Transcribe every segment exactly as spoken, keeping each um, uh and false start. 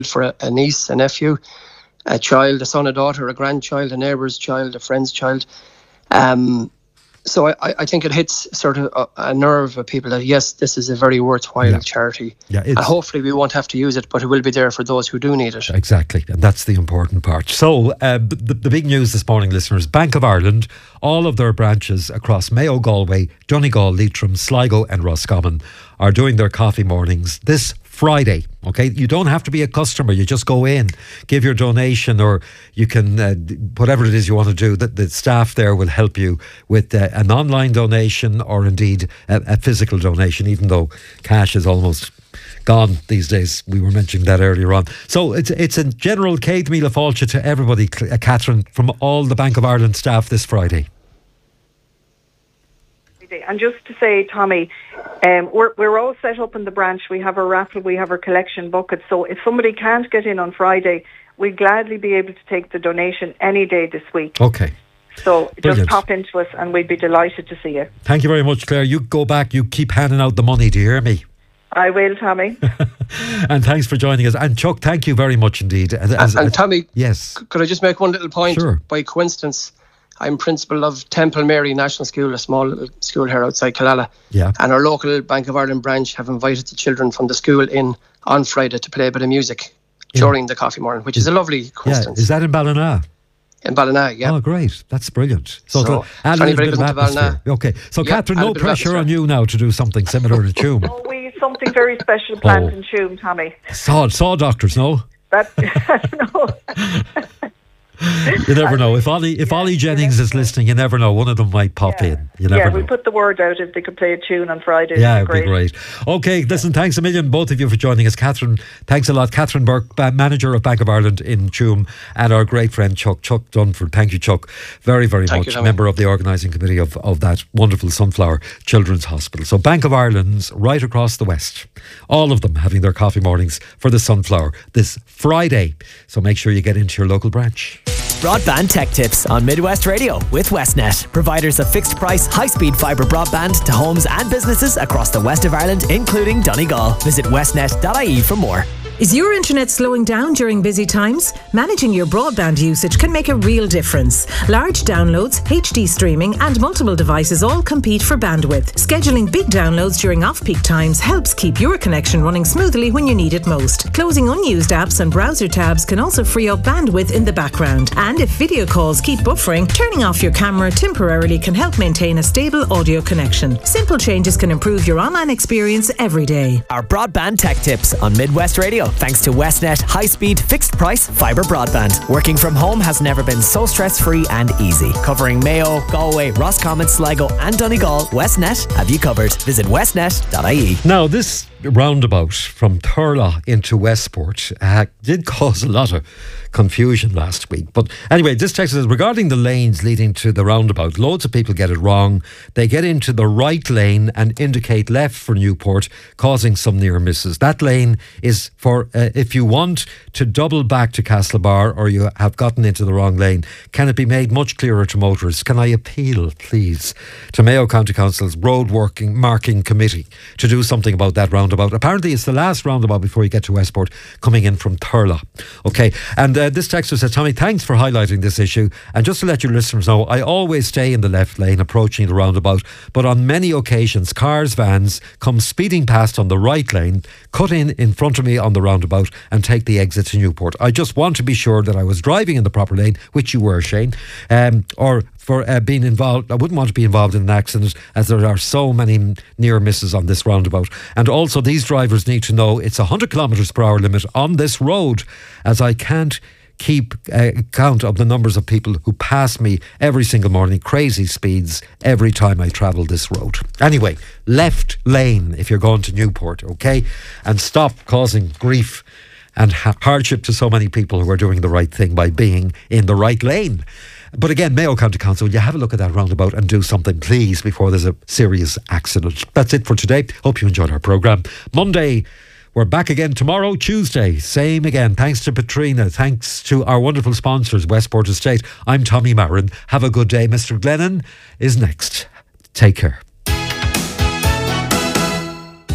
for a, a niece, a nephew, a child, a son, a daughter, a grandchild, a neighbour's child, a friend's child. Um, so I, I think it hits sort of a, a nerve of people that, yes, this is a very worthwhile yeah. charity. Yeah, and hopefully we won't have to use it, but it will be there for those who do need it. Exactly, and that's the important part. So uh, the, the big news this morning, listeners, Bank of Ireland, all of their branches across Mayo, Galway, Donegal, Leitrim, Sligo and Roscommon are doing their coffee mornings this Friday. Okay, you don't have to be a customer. You just go in, give your donation, or you can uh, whatever it is you want to do. That the staff there will help you with uh, an online donation or indeed a, a physical donation. Even though cash is almost gone these days, we were mentioning that earlier on. So it's it's a general Céad Míle Fáilte to everybody, uh, Catherine, from all the Bank of Ireland staff this Friday. And just to say, Tommy, um, we're we're all set up in the branch. We have our raffle, we have our collection bucket. So if somebody can't get in on Friday, we'd gladly be able to take the donation any day this week. Okay. So Brilliant. Just pop into us and we'd be delighted to see you. Thank you very much, Claire. You go back, you keep handing out the money, do you hear me? I will, Tommy. And thanks for joining us. And Chuck, thank you very much indeed. As, and, and Tommy, yes, could I just make one little point? Sure. By coincidence, I'm principal of Temple Mary National School, a small little school here outside Killala. Yeah. And our local Bank of Ireland branch have invited the children from the school in on Friday to play a bit of music yeah. during the coffee morning, which is a lovely coincidence. Yeah. Is that in Ballina? In Ballina, yeah. Oh, great. That's brilliant. So, so add a little bit of atmosphere. Ballina. Okay. So, yeah, Catherine, no pressure on you now to do something similar to Tuam. Oh, we have something very special planned oh. in Tuam, Tommy. Saw, saw doctors, no? That, no. You never know. If Ollie, if yeah, Ollie Jennings is listening, you never know. One of them might pop yeah. in. You never yeah, know. we put the word out if they could play a tune on Friday. Yeah, it'd great. be great. Okay, listen, thanks a million, both of you, for joining us. Catherine, thanks a lot. Catherine Burke, manager of Bank of Ireland in Tuam, and our great friend Chuck, Chuck Dunford. Thank you, Chuck, very, very Thank much. You, member of the organising committee of, of that wonderful Sunflower Children's Hospital. So Bank of Ireland's right across the West, all of them having their coffee mornings for the Sunflower this Friday. So make sure you get into your local branch. Broadband Tech Tips on Midwest Radio with Westnet, providers of fixed price, high speed fibre broadband to homes and businesses across the west of Ireland, including Donegal. Visit westnet dot I E for more. Is your internet slowing down during busy times? Managing your broadband usage can make a real difference. Large downloads, H D streaming and multiple devices all compete for bandwidth. Scheduling big downloads during off-peak times helps keep your connection running smoothly when you need it most. Closing unused apps and browser tabs can also free up bandwidth in the background. And if video calls keep buffering, turning off your camera temporarily can help maintain a stable audio connection. Simple changes can improve your online experience every day. Our Broadband Tech Tips on Midwest Radio, thanks to Westnet high-speed fixed-price fibre broadband. Working from home has never been so stress-free and easy. Covering Mayo, Galway, Roscommon, Sligo and Donegal, Westnet have you covered. Visit westnet dot I E. Now, this roundabout from Thurles into Westport uh, did cause a lot of confusion last week. But anyway, this text says, regarding the lanes leading to the roundabout, loads of people get it wrong. They get into the right lane and indicate left for Newport, causing some near misses. That lane is for uh, if you want to double back to Castlebar or you have gotten into the wrong lane. Can it be made much clearer to motorists? Can I appeal, please, to Mayo County Council's road working marking committee to do something about that roundabout? Apparently it's the last roundabout before you get to Westport, coming in from Thurles. Okay, and uh, this texter says, Tommy, thanks for highlighting this issue, and just to let your listeners know, I always stay in the left lane approaching the roundabout, but on many occasions cars, vans come speeding past on the right lane, cut in in front of me on the roundabout and take the exit to Newport. I just want to be sure that I was driving in the proper lane, which you were, Shane, um, or for uh, being involved. I wouldn't want to be involved in an accident, as there are so many near misses on this roundabout. And also these drivers need to know it's a one hundred kilometres per hour limit on this road, as I can't keep uh, count of the numbers of people who pass me every single morning, crazy speeds every time I travel this road. Anyway, left lane if you're going to Newport, okay? And stop causing grief and ha- hardship to so many people who are doing the right thing by being in the right lane. But again, Mayo County Council, will you have a look at that roundabout and do something, please, before there's a serious accident. That's it for today. Hope you enjoyed our programme. Monday, we're back again tomorrow. Tuesday, same again. Thanks to Patrina. Thanks to our wonderful sponsors, Westport Estate. I'm Tommy Marin. Have a good day. Mister Glennon is next. Take care.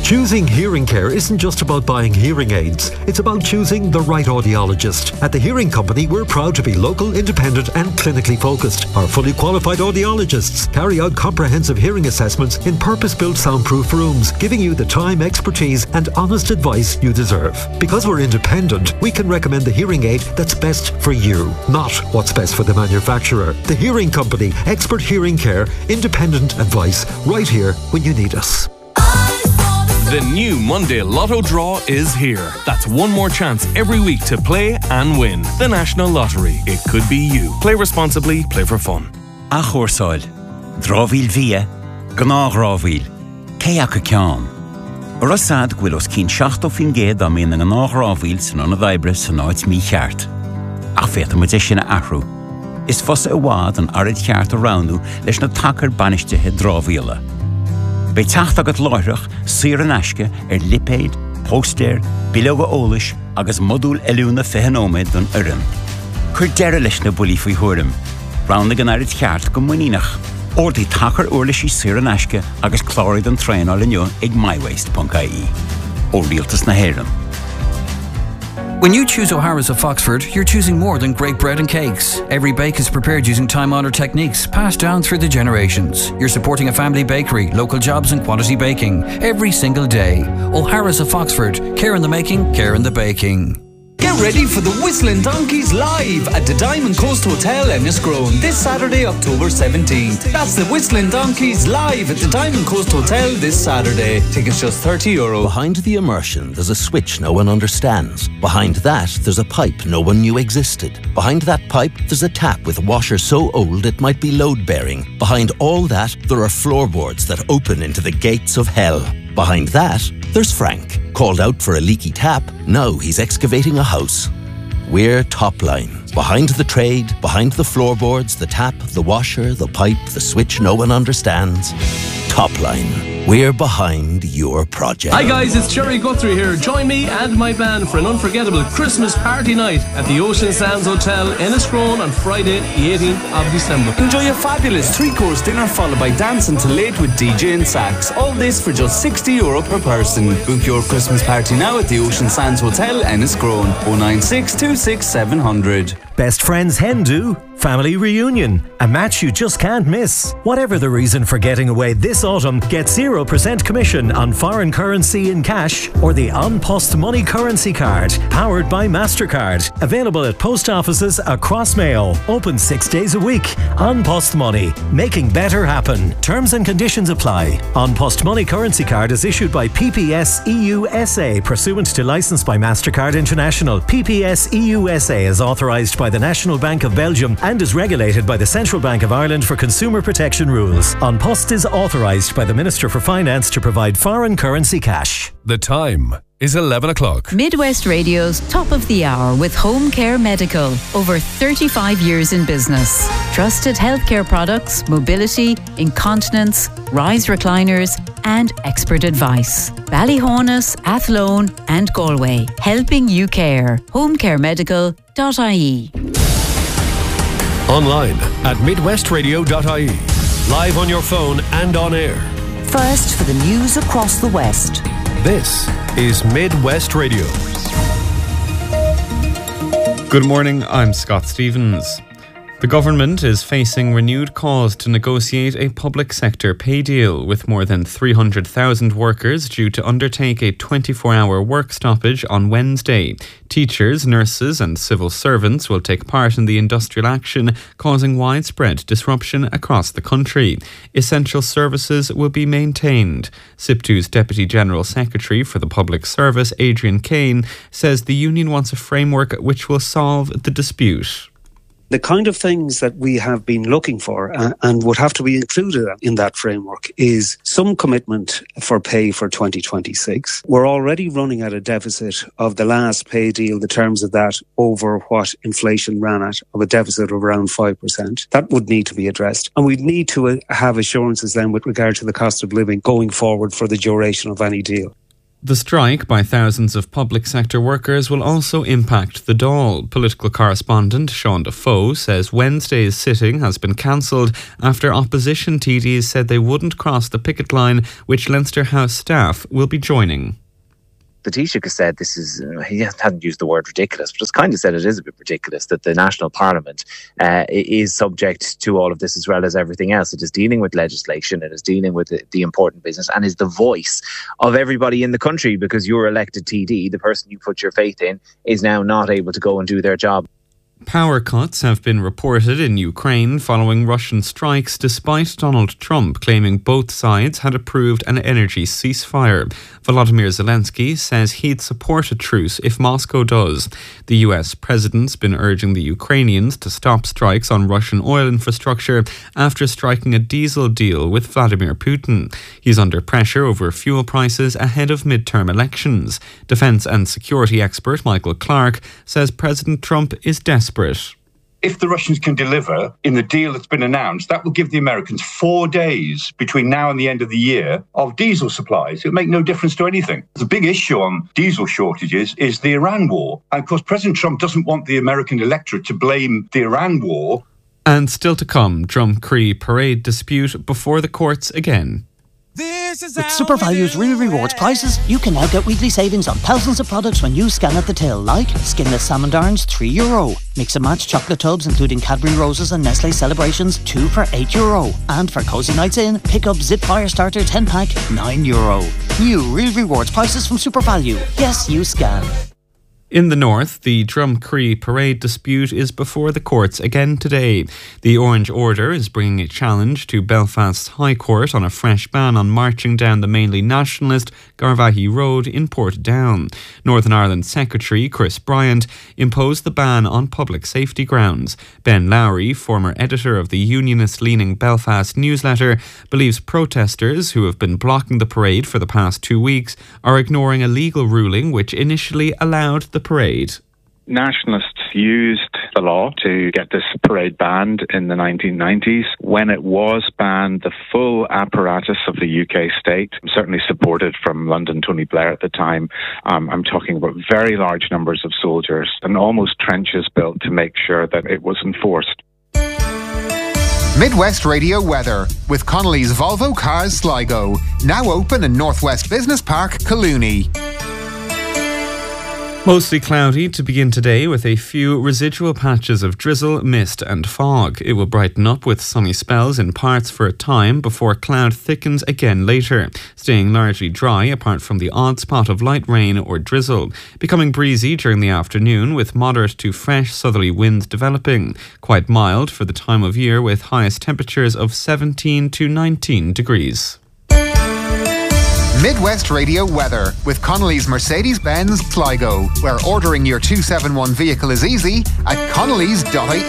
Choosing hearing care isn't just about buying hearing aids. It's about choosing the right audiologist. At the Hearing Company, we're proud to be local, independent and clinically focused. Our fully qualified audiologists carry out comprehensive hearing assessments in purpose-built soundproof rooms, giving you the time, expertise and honest advice you deserve. Because we're independent, we can recommend the hearing aid that's best for you, not what's best for the manufacturer. The Hearing Company, expert hearing care, independent advice, right here when you need us. The new Monday Lotto draw is here. That's one more chance every week to play and win. The National Lottery. It could be you. Play responsibly, play for fun. A chóirsáil, drámhíl bhí, gná grámhíl, cé acu ceann. Ar a sad ghuiil os cín seachtó fin géad am íon na gná grámhíl san anna bhaibre san áit mí cheart. Ach féta mu é sinna ahrú. Is fosa a bhád an arid cheart a ránú leis na tacar banistethe drámhíla. Bei tacht agat láireach, sir an aisce ar lipéid, póstéir, bilóga ólais agus modúl eiliúna fehanóméid don urim. Cur deire leis na bulí faoi thuairim. Rán na gan arid cheart go muínach. Ordaí tachar uirlaisí sir an aisce agus chlóraid an tréáil inniu ag mywaste dot I E. Ó rialtas na héireann. When you choose O'Hara's of Foxford, you're choosing more than great bread and cakes. Every bake is prepared using time-honoured techniques passed down through the generations. You're supporting a family bakery, local jobs and quality baking every single day. O'Hara's of Foxford. Care in the making, care in the baking. Get ready for the Whistling Donkeys live at the Diamond Coast Hotel Enniscrone this Saturday, October seventeenth. That's the Whistling Donkeys live at the Diamond Coast Hotel this Saturday. Tickets just thirty euro. Behind the immersion, there's a switch no one understands. Behind that, there's a pipe no one knew existed. Behind that pipe, there's a tap with a washer so old it might be load-bearing. Behind all that, there are floorboards that open into the gates of hell. Behind that, there's Frank. Called out for a leaky tap, now he's excavating a house. We're Topline. Behind the trade, behind the floorboards, the tap, the washer, the pipe, the switch no one understands. Topline. We're behind your project. Hi guys, it's Jerry Guthrie here. Join me and my band for an unforgettable Christmas party night at the Ocean Sands Hotel, Enniscrone on Friday, the eighteenth of December. Enjoy a fabulous three-course dinner followed by dance until late with D J and sax. All this for just sixty euro per person. Book your Christmas party now at the Ocean Sands Hotel, Enniscrone. oh nine six two six seven hundred. Best Friends Hen Do. Family reunion. A match you just can't miss. Whatever the reason for getting away this autumn, get zero percent commission on foreign currency in cash or the An Post Money Currency Card, powered by MasterCard. Available at post offices across Mayo. Open six days a week. An Post Money. Making better happen. Terms and conditions apply. An Post Money Currency Card is issued by P P S E U S A, pursuant to licence by MasterCard International. P P S E U S A is authorised by the National Bank of Belgium and is regulated by the Central Bank of Ireland for consumer protection rules. An Post is authorised by the Minister for Finance to provide foreign currency cash. The time is eleven o'clock. Midwest Radio's Top of the Hour with Home Care Medical. Over thirty-five years in business. Trusted healthcare products, mobility, incontinence, rise recliners and expert advice. Ballyhonus, Athlone and Galway. Helping you care. home care medical dot I E. Online at midwest radio dot I E. Live on your phone and on air. First for the news across the West. This is Midwest Radio. Good morning, I'm Scott Stevens. The government is facing renewed calls to negotiate a public sector pay deal, with more than three hundred thousand workers due to undertake a twenty-four hour work stoppage on Wednesday. Teachers, nurses and civil servants will take part in the industrial action, causing widespread disruption across the country. Essential services will be maintained. SIPTU's Deputy General Secretary for the Public Service, Adrian Kane, says the union wants a framework which will solve the dispute. The kind of things that we have been looking for uh, and would have to be included in that framework is some commitment for pay for twenty twenty-six. We're already running at a deficit of the last pay deal, the terms of that, over what inflation ran at, of a deficit of around five percent. That would need to be addressed. And we'd need to uh, have assurances then with regard to the cost of living going forward for the duration of any deal. The strike by thousands of public sector workers will also impact the Dáil. Political correspondent Sean Defoe says Wednesday's sitting has been cancelled after opposition T Ds said they wouldn't cross the picket line, which Leinster House staff will be joining. The Taoiseach has said this is, uh, he hadn't used the word ridiculous, but it's kind of said it is a bit ridiculous that the National Parliament uh, is subject to all of this as well as everything else. It is dealing with legislation, it is dealing with the, the important business, and is the voice of everybody in the country, because your elected T D, the person you put your faith in, is now not able to go and do their job. Power cuts have been reported in Ukraine following Russian strikes, despite Donald Trump claiming both sides had approved an energy ceasefire. Volodymyr Zelensky says he'd support a truce if Moscow does. The U S president's been urging the Ukrainians to stop strikes on Russian oil infrastructure after striking a diesel deal with Vladimir Putin. He's under pressure over fuel prices ahead of midterm elections. Defence and security expert Michael Clark says President Trump is desperate. If the Russians can deliver in the deal that's been announced, that will give the Americans four days between now and the end of the year of diesel supplies. It'll make no difference to anything. The big issue on diesel shortages is the Iran war. And of course, President Trump doesn't want the American electorate to blame the Iran war. And still to come, Drumcree parade dispute before the courts again. With Super Value's Real Rewards prices, you can now get weekly savings on thousands of products when you scan at the till, like skinless salmon darns, three euro. Mix and match chocolate tubs, including Cadbury Roses and Nestle Celebrations, two for eight euro. And for cozy nights in, pick up Zip Fire Starter ten pack, nine euro. New Real Rewards prices from Super Value. Yes, you scan. In the north, the Drumcree parade dispute is before the courts again today. The Orange Order is bringing a challenge to Belfast's High Court on a fresh ban on marching down the mainly nationalist Garvaghey Road in Portadown. Northern Ireland Secretary Chris Bryant imposed the ban on public safety grounds. Ben Lowry, former editor of the unionist-leaning Belfast newsletter, believes protesters who have been blocking the parade for the past two weeks are ignoring a legal ruling which initially allowed the parade. Nationalists used the law to get this parade banned in the nineteen nineties. When it was banned, the full apparatus of the U K state, certainly supported from London Tony Blair at the time, um, I'm talking about very large numbers of soldiers and almost trenches built to make sure that it was enforced. Midwest Radio weather with Connolly's Volvo Cars Sligo, now open in Northwest Business Park, Collooney. Mostly cloudy to begin today with a few residual patches of drizzle, mist and fog. It will brighten up with sunny spells in parts for a time before cloud thickens again later, staying largely dry apart from the odd spot of light rain or drizzle. Becoming breezy during the afternoon with moderate to fresh southerly winds developing. Quite mild for the time of year with highest temperatures of seventeen to nineteen degrees. Midwest Radio weather with Connolly's Mercedes-Benz Sligo, where ordering your two seventy-one vehicle is easy at connellys dot I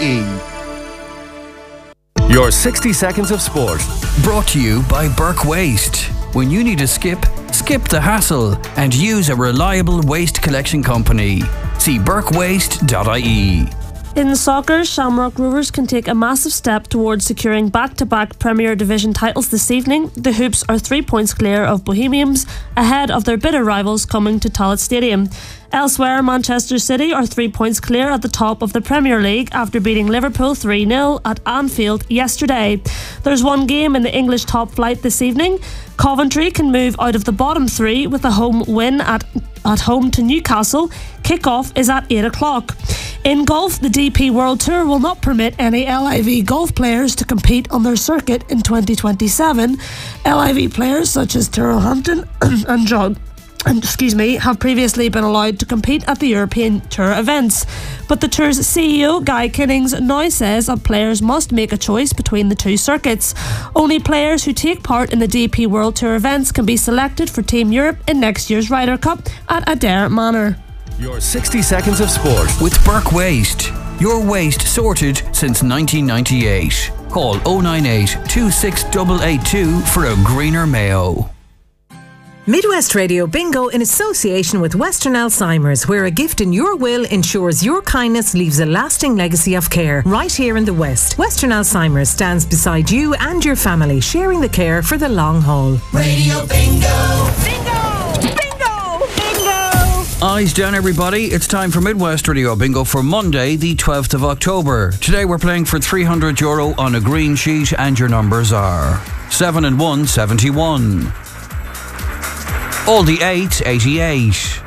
E. Your sixty seconds of sport. Brought to you by Burke Waste. When you need a skip, skip the hassle and use a reliable waste collection company. See burke waste dot I E. In soccer, Shamrock Rovers can take a massive step towards securing back-to-back Premier Division titles this evening. The Hoops are three points clear of Bohemians, ahead of their bitter rivals coming to Tallaght Stadium. Elsewhere, Manchester City are three points clear at the top of the Premier League after beating Liverpool three nil at Anfield yesterday. There's one game in the English top flight this evening. Coventry can move out of the bottom three with a home win at, at home to Newcastle. Kick-off is at eight o'clock. In golf, the D P World Tour will not permit any L I V golf players to compete on their circuit in twenty twenty-seven. L I V players such as Tyrrell Hampton and John And, excuse me, have previously been allowed to compete at the European Tour events. But the Tour's C E O, Guy Kinnings, now says that players must make a choice between the two circuits. Only players who take part in the D P World Tour events can be selected for Team Europe in next year's Ryder Cup at Adare Manor. Your sixty seconds of sport with Burke Waste. Your waste sorted since nineteen ninety-eight. Call oh nine eight, two six eight eight two for a greener Mayo. Midwest Radio Bingo in association with Western Alzheimer's, where a gift in your will ensures your kindness leaves a lasting legacy of care right here in the West. Western Alzheimer's stands beside you and your family, sharing the care for the long haul. Radio Bingo! Bingo! Bingo! Eyes down, everybody. It's time for Midwest Radio Bingo for Monday, the twelfth of October. Today we're playing for three hundred euro on a green sheet, and your numbers are seven and one, seventy-one. All the eight, eighty-eight.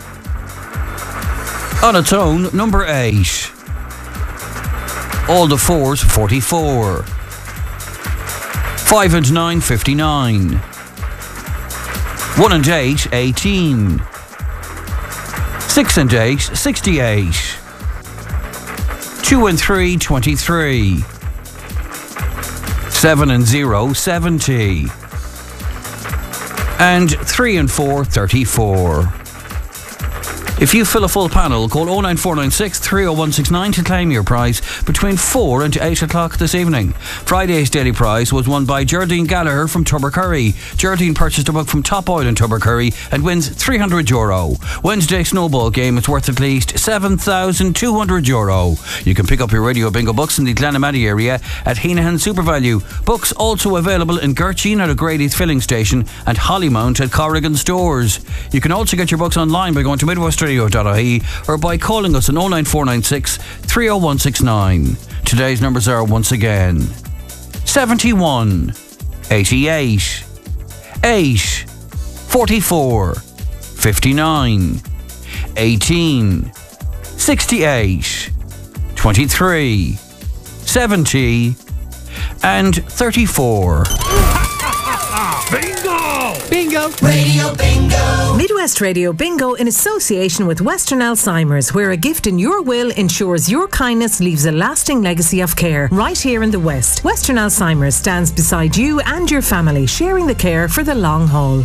On its own, number eight. All the fours, forty-four. Five and nine, fifty-nine. One and eight, eighteen. Six and eight, sixty-eight. Two and three, twenty-three. Seven and zero, seventy. And three and four, thirty-four. If you fill a full panel, call oh nine four nine six, three oh one six nine to claim your prize between four and eight o'clock this evening. Friday's daily prize was won by Geraldine Gallagher from Tubbercurry. Geraldine purchased a book from Top Oil in Tubbercurry and wins three hundred euro. Wednesday's snowball game is worth at least seven thousand two hundred euro. You can pick up your Radio Bingo books in the Glenamady area at Heenahan SuperValue. Books also available in Gertchine at O'Grady's filling station and Hollymount at Corrigan stores. You can also get your books online by going to Midwest Radio dot I E or by calling us on oh nine four nine six, three oh one six nine. Today's numbers are once again seventy-one, eighty-eight, eight, forty-four, fifty-nine, eighteen, sixty-eight, twenty-three, seventy, and thirty-four. Bingo! Bingo! Radio Bingo! Midwest Radio Bingo in association with Western Alzheimer's, where a gift in your will ensures your kindness leaves a lasting legacy of care. Right here in the West, Western Alzheimer's stands beside you and your family, sharing the care for the long haul.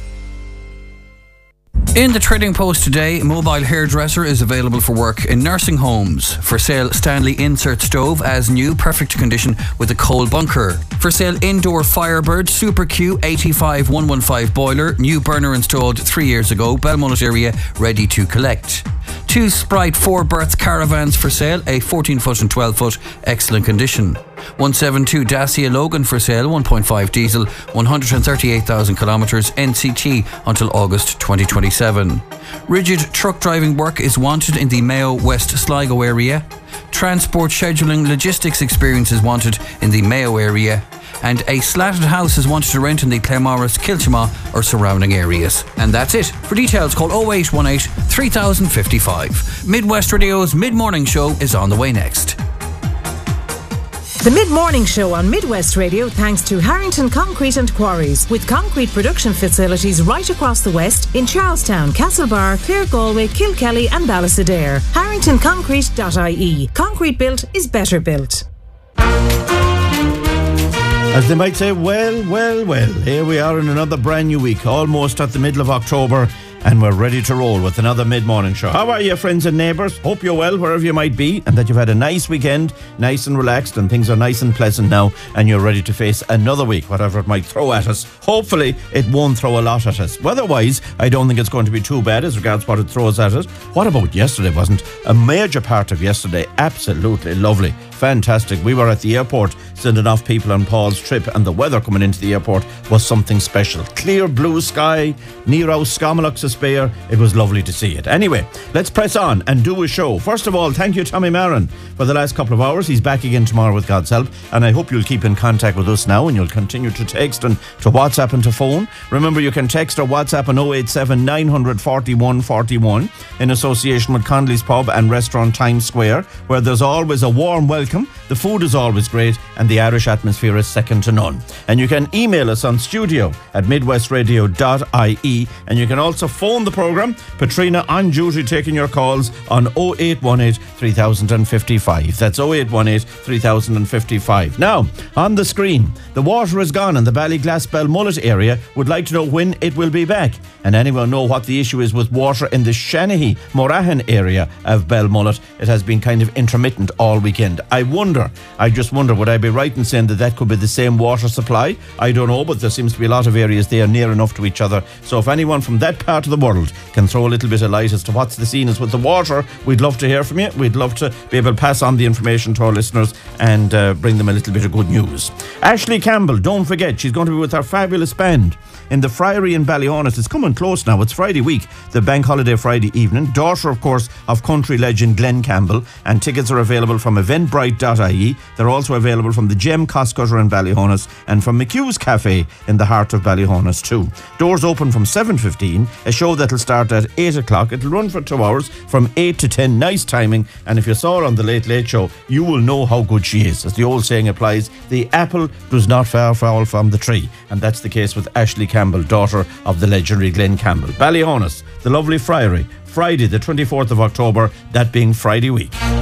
In the Trading Post today, mobile hairdresser is available for work in nursing homes. For sale, Stanley insert stove as new, perfect condition with a coal bunker. For sale, indoor Firebird Super Q eighty-five one fifteen boiler, new burner installed three years ago, Belmullet area, ready to collect. Two Sprite four berth caravans for sale, a fourteen foot and twelve foot, excellent condition. one seventy-two Dacia Logan for sale, one point five diesel, one hundred thirty-eight thousand kilometres, N C T until August twenty twenty-seven. Rigid truck driving work is wanted in the Mayo West Sligo area. Transport scheduling logistics experience is wanted in the Mayo area. And a slatted house is wanted to rent in the Claremorris, Kilchima or surrounding areas. And that's it. For details, call oh eight one eight, three thousand fifty-five. Midwest Radio's Mid-Morning Show is on the way next. The Mid-Morning Show on Midwest Radio thanks to Harrington Concrete and Quarries, with concrete production facilities right across the West in Charlestown, Castlebar, Clare Galway, Kilkelly and Ballysadare. harrington concrete dot I E. Concrete built is better built. As they might say, well, well, well, here we are in another brand new week, almost at the middle of October, and we're ready to roll with another mid-morning show. How are you, friends and neighbours? Hope you're well wherever you might be, and that you've had a nice weekend, nice and relaxed, and things are nice and pleasant now, and you're ready to face another week, whatever it might throw at us. Hopefully, it won't throw a lot at us. Otherwise, I don't think it's going to be too bad as regards what it throws at us. What about yesterday, wasn't a major part of yesterday absolutely lovely. Fantastic. We were at the airport sending off people on Paul's trip, and the weather coming into the airport was something special. Clear blue sky, Nero Scamalux Spare. It was lovely to see it. Anyway, let's press on and do a show. First of all, thank you, Tommy Marin, for the last couple of hours. He's back again tomorrow with God's help, and I hope you'll keep in contact with us now, and you'll continue to text and to WhatsApp and to phone. Remember, you can text or WhatsApp on oh eight seven, nine four one, four one in association with Connolly's Pub and Restaurant Times Square, where there's always a warm welcome, the food is always great, and the Irish atmosphere is second to none. And you can email us on studio at midwest radio dot I E, and you can also phone the programme. Patrina on duty taking your calls on oh eight one eight, three thousand fifty-five. That's oh eight one eight, three thousand fifty-five. Now, on the screen, the water is gone in the Ballyglass Belmullet area. Would like to know when it will be back. And anyone know what the issue is with water in the Shanahy Morahan area of Belmullet? It has been kind of intermittent all weekend. I I wonder, I just wonder, would I be right in saying that that could be the same water supply? I don't know, but there seems to be a lot of areas there near enough to each other. So if anyone from that part of the world can throw a little bit of light as to what's the scene is with the water, we'd love to hear from you. We'd love to be able to pass on the information to our listeners and uh, bring them a little bit of good news. Ashley Campbell, don't forget, she's going to be with our fabulous band in the Friary in Ballyhonus. It's coming close now. It's Friday week, the bank holiday Friday evening. Daughter, of course, of country legend Glenn Campbell, and tickets are available from eventbrite dot I E. They're also available from the Gem Coscutter in Ballyhonus and from McHugh's Cafe in the heart of Ballyhonus too. Doors open from seven fifteen, a show that'll start at eight o'clock. It'll run for two hours from eight to ten. Nice timing, and if you saw her on the Late Late Show, you will know how good she is. As the old saying applies, the apple does not far fall from the tree, and that's the case with Ashley Campbell, daughter of the legendary Glenn Campbell. Ballyhonus, the lovely Friary, Friday the twenty-fourth of October, that being Friday week.